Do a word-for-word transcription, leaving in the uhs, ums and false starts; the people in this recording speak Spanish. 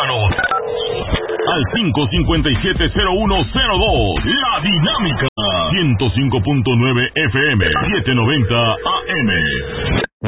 Llámanos al cinco cinco siete cero uno cero dos. La Dinámica ciento cinco punto nueve F M, setecientos noventa A M.